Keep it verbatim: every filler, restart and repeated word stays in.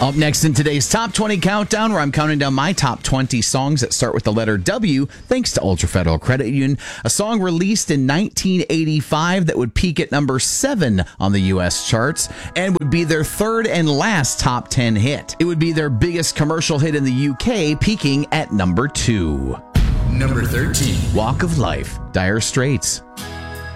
Up next in today's Top twenty Countdown, where I'm counting down my top twenty songs that start with the letter W, thanks to Ultra Federal Credit Union. A song released in nineteen eighty-five that would peak at number seven on the U S charts and would be their third and last top ten hit. It would be their biggest commercial hit in the U K, peaking at number two. Number thirteen. Walk of Life, Dire Straits.